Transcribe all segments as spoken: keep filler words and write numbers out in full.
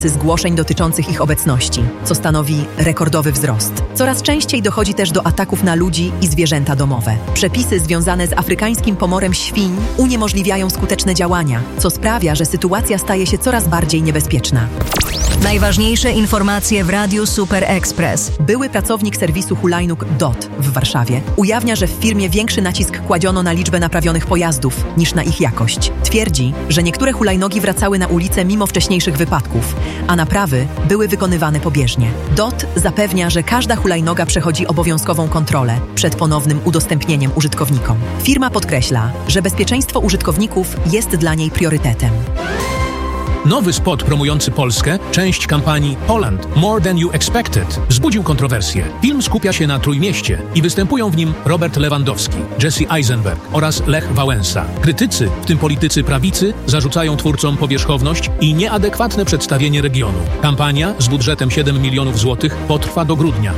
zgłoszeń dotyczących ich obecności, co stanowi rekordowy wzrost. Coraz częściej dochodzi też do ataków na ludzi i zwierzęta domowe. Przepisy związane z afrykańskim pomorem świń uniemożliwiają skuteczne działania, co sprawia, że sytuacja staje się coraz bardziej niebezpieczna. Najważniejsze informacje w Radiu Super Express. Były pracownik serwisu hulajnóg D O T w Warszawie ujawnia, że w firmie większy nacisk kładziono na liczbę naprawionych pojazdów niż na ich jakość. Twierdzi, że niektóre hulajnogi wracały na ulicę mimo wcześniejszych wypadków, a naprawy były wykonywane pobieżnie. D O T zapewnia, że każda hulajnoga przechodzi obowiązkową kontrolę przed ponownym udostępnieniem użytkownikom. Firma podkreśla, że bezpieczeństwo użytkowników jest dla niej priorytetem. Nowy spot promujący Polskę, część kampanii Poland More Than You Expected, wzbudził kontrowersję. Film skupia się na Trójmieście i występują w nim Robert Lewandowski, Jesse Eisenberg oraz Lech Wałęsa. Krytycy, w tym politycy prawicy, zarzucają twórcom powierzchowność i nieadekwatne przedstawienie regionu. Kampania z budżetem siedem milionów złotych potrwa do grudnia.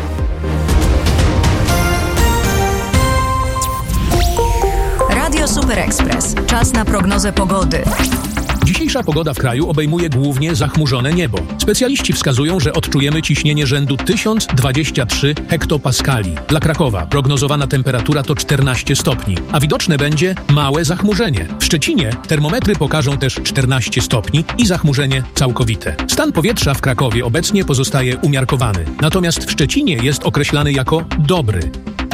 Radio Super Express. Czas na prognozę pogody. Dzisiejsza pogoda w kraju obejmuje głównie zachmurzone niebo. Specjaliści wskazują, że odczujemy ciśnienie rzędu tysiąc dwadzieścia trzy hektopaskali. Dla Krakowa prognozowana temperatura to czternaście stopni, a widoczne będzie małe zachmurzenie. W Szczecinie termometry pokażą też czternaście stopni i zachmurzenie całkowite. Stan powietrza w Krakowie obecnie pozostaje umiarkowany, natomiast w Szczecinie jest określany jako dobry.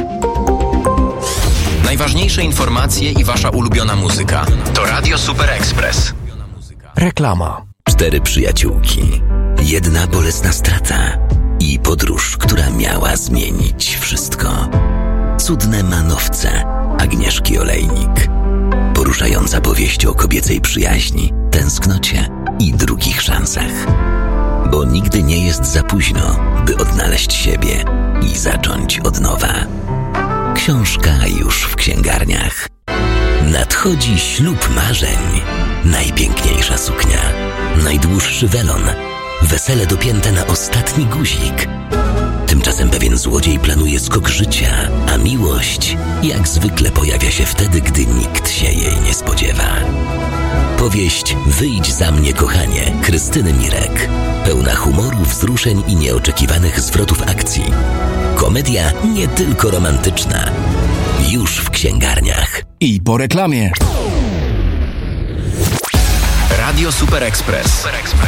Najważniejsze informacje i wasza ulubiona muzyka to Radio Super Express. Reklama. Cztery przyjaciółki, jedna bolesna strata i podróż, która miała zmienić wszystko. Cudne manowce Agnieszki Olejnik. Poruszająca powieść o kobiecej przyjaźni, tęsknocie i drugich szansach. Bo nigdy nie jest za późno, by odnaleźć siebie i zacząć od nowa. Książka już w księgarniach. Nadchodzi ślub marzeń. Najpiękniejsza suknia, najdłuższy welon, wesele dopięte na ostatni guzik. Tymczasem pewien złodziej planuje skok życia, a miłość jak zwykle pojawia się wtedy, gdy nikt się jej nie spodziewa. Powieść Wyjdź za mnie, kochanie, Krystyny Mirek. Pełna humoru, wzruszeń i nieoczekiwanych zwrotów akcji. Komedia nie tylko romantyczna. Już w księgarniach. I po reklamie. Radio Super Express.